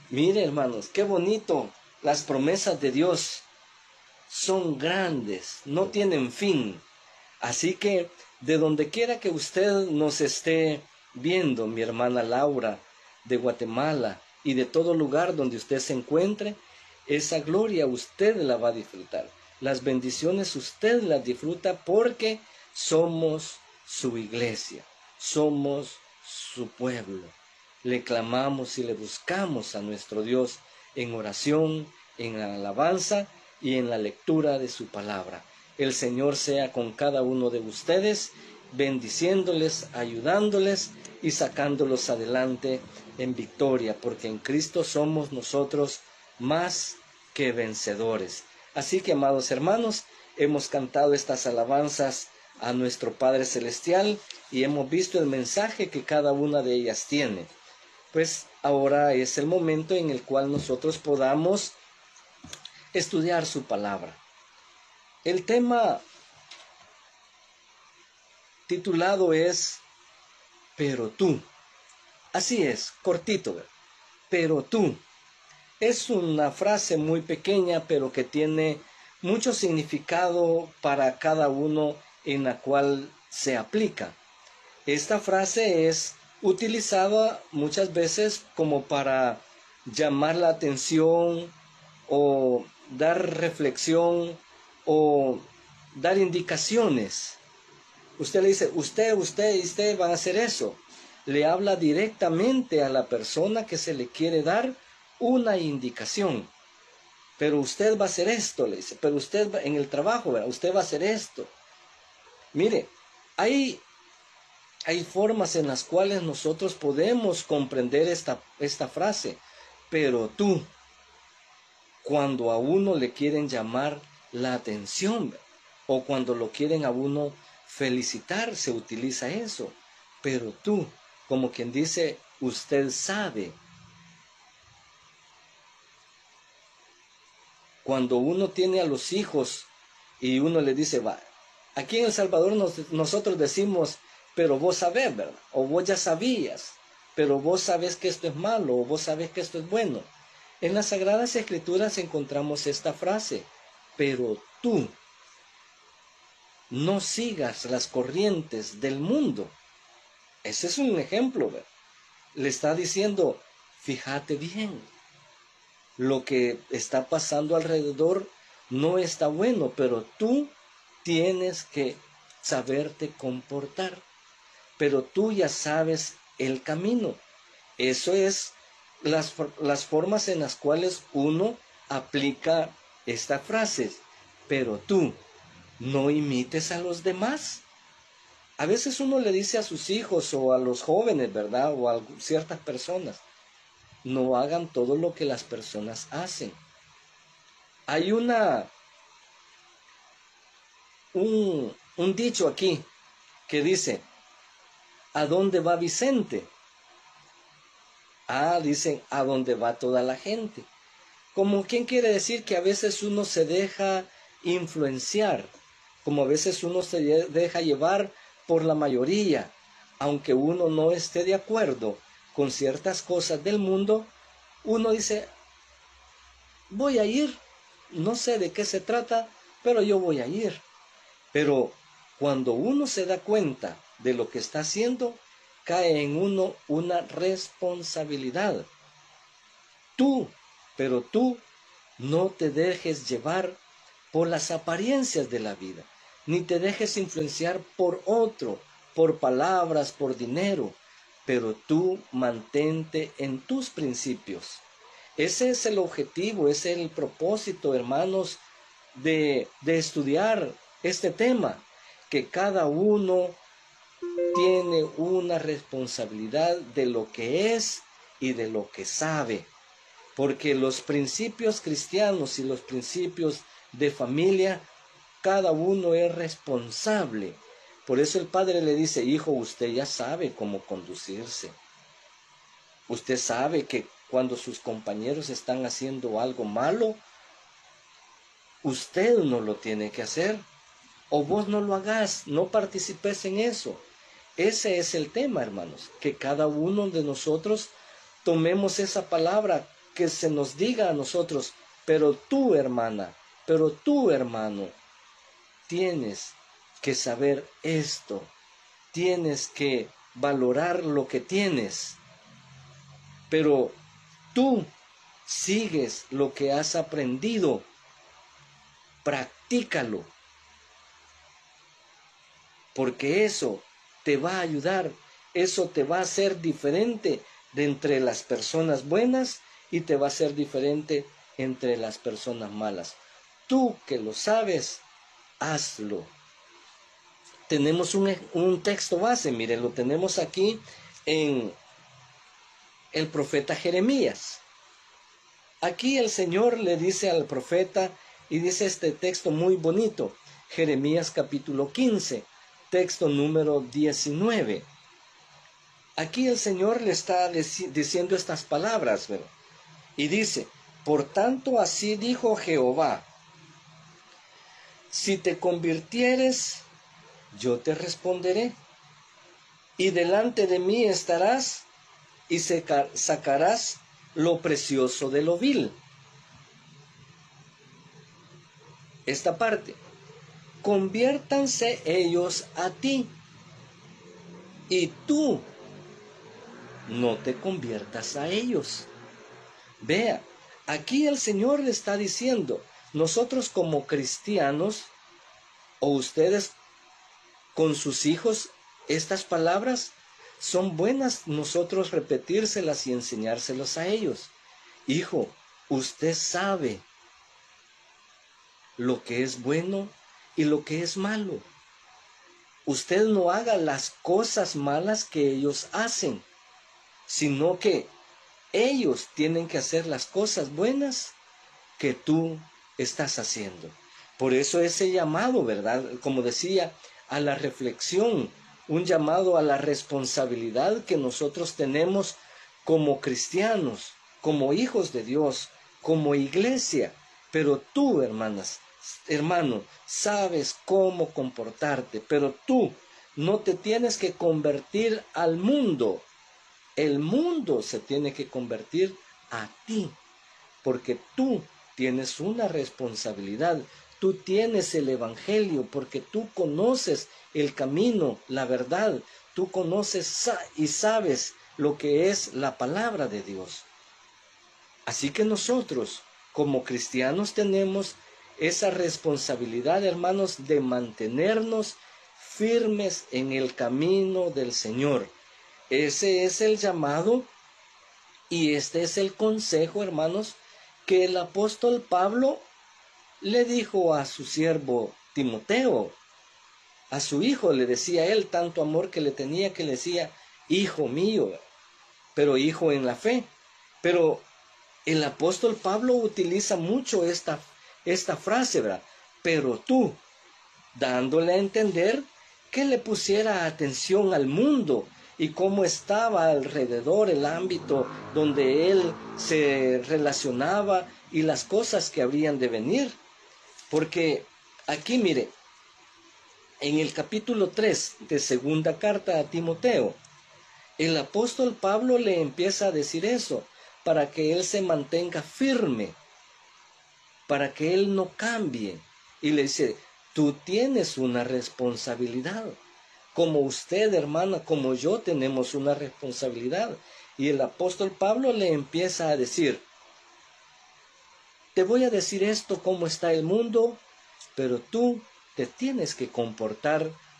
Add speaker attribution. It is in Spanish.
Speaker 1: Mire, hermanos, qué bonito. Las promesas de Dios son grandes, no tienen fin. Así que de donde quiera que usted nos esté viendo, mi hermana Laura de Guatemala y de todo lugar donde usted se encuentre, esa gloria usted la va a disfrutar. Las bendiciones usted las disfruta porque somos su iglesia, somos su pueblo. Le clamamos y le buscamos a nuestro Dios en oración, en alabanza y en la lectura de su palabra. El Señor sea con cada uno de ustedes, bendiciéndoles, ayudándoles y sacándolos adelante en victoria, porque en Cristo somos nosotros más que vencedores. Así que, amados hermanos, hemos cantado estas alabanzas a nuestro Padre Celestial y hemos visto el mensaje que cada una de ellas tiene. Pues ahora es el momento en el cual nosotros podamos estudiar su palabra. El tema titulado es Pero tú. Así es, cortito, ¿verdad? Pero tú. Es una frase muy pequeña, pero que tiene mucho significado para cada uno en la cual se aplica. Esta frase es utilizada muchas veces como para llamar la atención o dar reflexión o dar indicaciones. Usted le dice, usted y usted van a hacer eso. Le habla directamente a la persona que se le quiere dar una indicación. Pero usted va a hacer esto, le dice. Pero usted en el trabajo, ¿verdad? Usted va a hacer esto. Mire, hay formas en las cuales nosotros podemos comprender esta frase. Pero tú, cuando a uno le quieren llamar la atención, ¿verdad? O cuando lo quieren a uno felicitar, se utiliza eso. Pero tú, como quien dice, usted sabe. Cuando uno tiene a los hijos y uno le dice, va, aquí en El Salvador nosotros decimos, pero vos sabés, ¿verdad? O vos ya sabías, pero vos sabés que esto es malo, o vos sabés que esto es bueno. En las Sagradas Escrituras encontramos esta frase, pero tú no sigas las corrientes del mundo. Ese es un ejemplo, ¿verdad? Le está diciendo, fíjate bien, lo que está pasando alrededor no está bueno, pero tú tienes que saberte comportar. Pero tú ya sabes el camino. Eso es las formas en las cuales uno aplica esta frase. Pero tú no imites a los demás. A veces uno le dice a sus hijos o a los jóvenes, ¿verdad? O a ciertas personas, no hagan todo lo que las personas hacen. Hay un dicho aquí que dice, ¿a dónde va Vicente? Dicen, a dónde va toda la gente. Como quien quiere decir que a veces uno se deja influenciar, como a veces uno se deja llevar por la mayoría, aunque uno no esté de acuerdo con ciertas cosas del mundo, uno dice, voy a ir, no sé de qué se trata, pero yo voy a ir. Pero cuando uno se da cuenta de lo que está haciendo, cae en uno una responsabilidad. Pero tú no te dejes llevar por las apariencias de la vida, ni te dejes influenciar por otro, por palabras, por dinero, pero tú mantente en tus principios. Ese es el objetivo, ese es el propósito, hermanos, de estudiar este tema, que cada uno tiene una responsabilidad de lo que es y de lo que sabe, porque los principios cristianos y los principios de familia, cada uno es responsable. Por eso el padre le dice, hijo, usted ya sabe cómo conducirse. Usted sabe que cuando sus compañeros están haciendo algo malo, usted no lo tiene que hacer. O vos no lo hagas, no participes en eso. Ese es el tema, hermanos, que cada uno de nosotros tomemos esa palabra que se nos diga a nosotros, pero tú, hermana, pero tú, hermano, tienes que saber esto, tienes que valorar lo que tienes, pero tú sigues lo que has aprendido, practícalo, porque eso te va a ayudar, eso te va a hacer diferente de entre las personas buenas y te va a hacer diferente entre las personas malas. Tú que lo sabes, hazlo. Tenemos un texto base, mire, lo tenemos aquí en el profeta Jeremías. Aquí el Señor le dice al profeta, y dice este texto muy bonito, Jeremías capítulo 15, texto número 19. Aquí el Señor le está diciendo estas palabras, ¿verdad? Y dice, por tanto así dijo Jehová, si te convirtieres, yo te responderé, y delante de mí estarás, y sacarás lo precioso de lo vil. Esta parte, conviértanse ellos a ti, y tú no te conviertas a ellos. Vea, aquí el Señor le está diciendo, nosotros como cristianos, o ustedes con sus hijos, estas palabras son buenas nosotros repetírselas y enseñárselas a ellos. Hijo, usted sabe lo que es bueno y lo que es malo. Usted no haga las cosas malas que ellos hacen, sino que ellos tienen que hacer las cosas buenas que tú estás haciendo. Por eso ese llamado, ¿verdad? Como decía, a la reflexión, un llamado a la responsabilidad que nosotros tenemos como cristianos, como hijos de Dios, como iglesia. Pero tú, hermano, sabes cómo comportarte, pero tú no te tienes que convertir al mundo. El mundo se tiene que convertir a ti, porque tú tienes una responsabilidad. Tú tienes el evangelio porque tú conoces el camino, la verdad. Tú conoces y sabes lo que es la palabra de Dios. Así que nosotros, como cristianos, tenemos esa responsabilidad, hermanos, de mantenernos firmes en el camino del Señor. Ese es el llamado y este es el consejo, hermanos, que el apóstol Pablo le dijo a su siervo Timoteo, a su hijo, le decía él, tanto amor que le tenía, que le decía, hijo mío, pero hijo en la fe. Pero el apóstol Pablo utiliza mucho esta frase, ¿verdad? Pero tú, dándole a entender que le pusiera atención al mundo y cómo estaba alrededor el ámbito donde él se relacionaba y las cosas que habrían de venir. Porque aquí, mire, en el capítulo 3 de segunda carta a Timoteo, el apóstol Pablo le empieza a decir eso, para que él se mantenga firme, para que él no cambie. Y le dice, tú tienes una responsabilidad. Como usted, hermana, como yo tenemos una responsabilidad. Y el apóstol Pablo le empieza a decir, te voy a decir esto, cómo está el mundo, pero tú te tienes que comportar